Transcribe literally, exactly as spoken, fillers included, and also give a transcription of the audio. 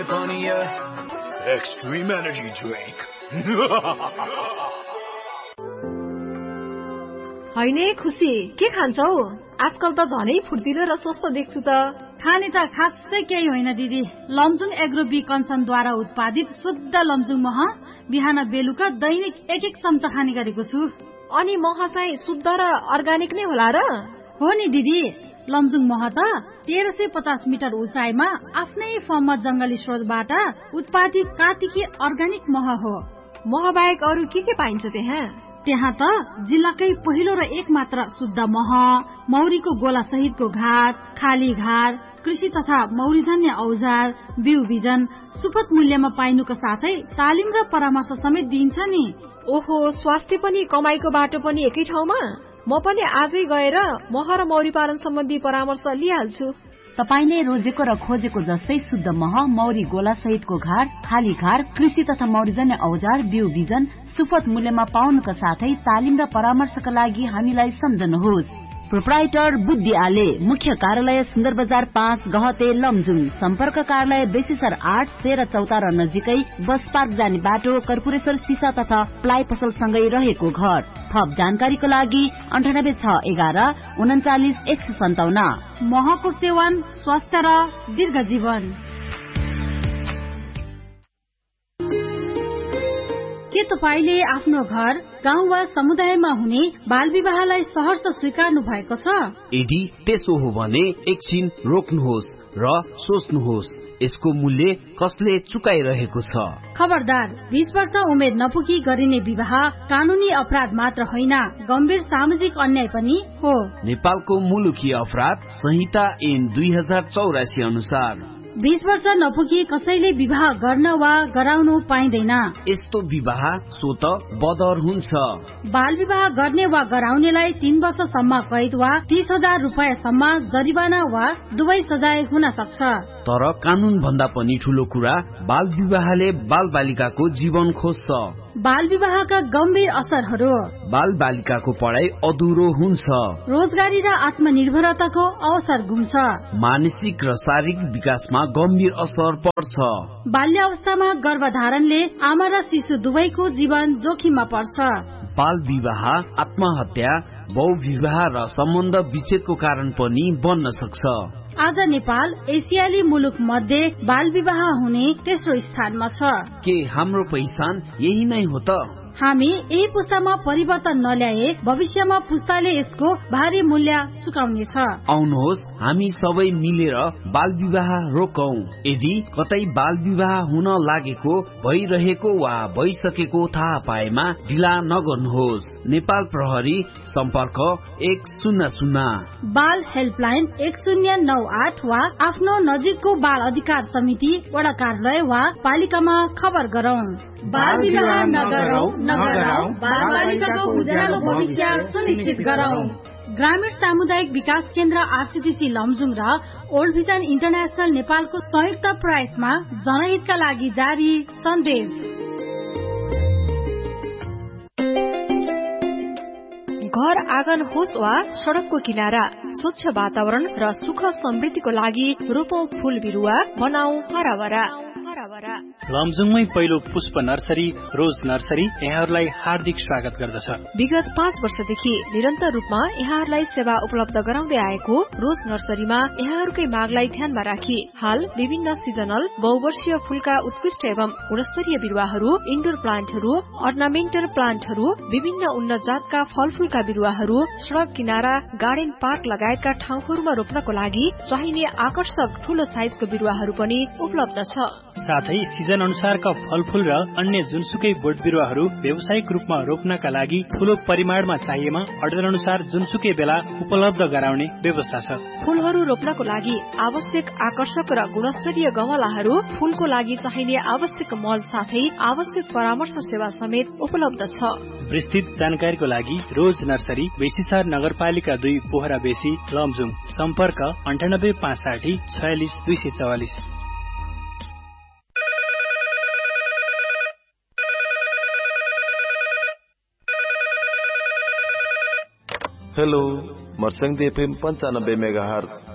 Extreme energy drink. हैने खुसी के खान्छौ? आजकल त झनै फुर्तिलो र स्वस्थ देख्छु त। खाने त खासै केही होइन दिदी। लमजुङ एग्रो बी कन्सनद्वारा उत्पादित शुद्ध लमजुङ मह बिहान बेलुका दैनिक एक एक चम्चा खाने गरेको छु। अनि मह चाहिँ शुद्ध र अर्गानिक नै होला र? हो नि दिदी, लमजुङ मह त तेह्र सय पचास मिटर उचाइमा आफ्नै फर्ममा जंगली स्रोतबाट उत्पादित कार्तिकी अर्गानिक मह हो। मह बाहेक अरू के के पाइन्छ त्यहाँ? त्यहाँ त जिल्लाकै पहिलो र एक मात्र शुद्ध मह, मौरीको गोला सहितको घाट, खाली घाट, कृषि तथा मौरीजन्य औजार, बिउ बिजन सुपथ मूल्यमा पाइनुको साथै तालिम र परामर्श समेत दिइन्छ नि। ओहो, स्वास्थ्य पनि कमाईको बाटो पनि एकै ठाउँमा? म पनि आजै गएर मह र मौरी पालन सम्बन्धी परामर्श लिइहाल्छु। तपाईले रोजेको र खोजेको जस्तै शुद्ध मह, मौरी गोला सहितको घाट, खाली घाट, कृषि तथा मौरीजन्य औजार, बिउ बिजन सुपथ मूल्यमा पाउनुका साथै तालिम र परामर्शका लागि हामीलाई सम्झनुहोस्। प्रोप्राइटर बुद्धि आले, मुख्य कार्यालय सुन्दर बजार पाँच गहते लमजुङ, सम्पर्क कार्यालय बेसीसर आठ सेरा चौतारा नजिकै बस पार्क जाने बाटो, कर्पूरेश्वर सिसा तथा प्लाइ पसल सँगै रहेको घर। थप जानकारीको लागि अन्ठानब्बे छ एघार उन्चालिस एक सय सन्ताउन्न। महको सेवन स्वस्थ र दीर्घ जीवन। के तपाईले आफ्नो घर, गाउँ वा समुदायमा हुने बाल विवाहलाई सहर्ष स्वीकार्नु भएको छ? यदि त्यसो हो भने एकछिन रोक्नुहोस् र सोच्नुहोस्, यसको मूल्य कसले चुकाइरहेको छ? खबरदार, बीस वर्ष उमेर नपुगी गरिने विवाह कानूनी अपराध मात्र होइन, गम्भीर सामाजिक अन्याय पनि हो। नेपालको मुलुकी अपराध संहिता ऐन दुई हजार चौरासी अनुसार बीस वर्ष नपुगी कसैले विवाह गर्न वा गराउनु पाइँदैन। यस्तो विवाह स्वत बदर हुन्छ। बाल विवाह गर्ने वा गराउनेलाई तीन वर्षसम्म कैद वा तीस हजार रुपियाँसम्म जरिवाना वा दुवै सजाय हुन सक्छ। तर कानून भन्दा पनि ठूलो कुरा, बाल विवाहले बाल बालिकाको जीवन खोज्छ। बाल विवाहका गम्भीर असरहरू: बाल बालिकाको पढाइ अधुरो हुन्छ, रोजगारी र आत्मनिर्भरताको अवसर गुम्छ, मानसिक र शारीरिक विकासमा गम्भीर असर पर्छ। बाल्य अवस्थामा गर्भधारणले आमा र शिशु दुवैको जीवन जोखिममा पर्छ। बाल विवाह आत्महत्या, बहुविवाह र सम्बन्ध विच्छेदको कारण पनि बन्न सक्छ। आज नेपाल एसियाली मुलुक मध्ये बाल विवाह हुने तेस्रो स्थानमा छ। के हाम्रो पहिचान यही नै हो त? हामी यही पुस्तामा परिवर्तन नल्याए भविष्यमा पुस्ताले यसको भारी मूल्य चुकाउनेछ। आउनुहोस् हामी सबै मिलेर बाल विवाह रोकौं। यदि कतै बाल विवाह हुन लागेको, भइरहेको वा भइसकेको थाहा पाएमा ढिला नगर्नुहोस्। नेपाल प्रहरी सम्पर्क एक शून्य शून्य, बाल हेल्पलाइन एक शून्य नौ आठ वा आफ्नो नजिकको बाल अधिकार समिति वडा कार्यालय वा पालिकामा खबर गरौं। बाल विवाह नगरौं, नगरौं, बाल बालिकाको उज्यालो भविष्य सुनिश्चित गरौं। ग्रामीण सामुदायिक विकास केन्द्र आरसीटीसी लमजुङ र ओल्ड भिजन इन्टरनेशनल नेपालको संयुक्त प्रयासमा जनहितका लागि जारी सन्देश। घर आँगन होस् वा सड़कको किनारा, स्वच्छ वातावरण र सुख समृद्धिको लागि रोपौं फूल बिरुवा, बनाऊ हराभरा। लमजुङमै पहिलो पुष्प नर्सरी रोज नर्सरी यहाँहरूलाई हार्दिक स्वागत गर्दछ। विगत पाँच वर्षदेखि निरन्तर रूपमा यहाँहरूलाई सेवा उपलब्ध गराउँदै आएको रोज नर्सरीमा यहाँहरूकै मागलाई ध्यानमा राखी हाल विभिन्न सिजनल बहुवर्षीय फूलका उत्कृष्ट एवं गुणस्तरीय बिरुवाहरू, इन्डोर प्लान्टहरू, अर्नामेन्टल प्लान्टहरू, विभिन्न उन्नत जातका फलफूलका बिरुवाहरू, सड़क किनारा, गार्डन पार्क लगायतका ठाउँहरूमा रोप्नको लागि चाहिने आकर्षक ठूलो साइजको बिरुवाहरू पनि उपलब्ध छ। साथै सिजन अनुसारका फलफूल र अन्य जुनसुकै बोट बिरुवाहरू व्यावसायिक रूपमा रोप्नका लागि ठूलो परिमाणमा चाहिएमा अर्डर अनुसार जुनसुकै बेला उपलब्ध गराउने व्यवस्था छ। फूलहरू रोप्नको लागि आवश्यक आकर्षक र गुणस्तरीय गमलाहरू, फूलको लागि चाहिने आवश्यक मल साथै आवश्यक परामर्श सेवा समेत उपलब्ध छ। विस्तृत जानकारीको लागि रोज नर्सरी, बेसीसार नगरपालिका दुई, पोखरा बेसी, लमजुङ। सम्पर्क अन्ठानब्बे पाँच साठी छयालिस दुई सय चौवालिस। हेलो, मर्स्याङ्दी एफएम पन्चानब्बे मेगा हर्ज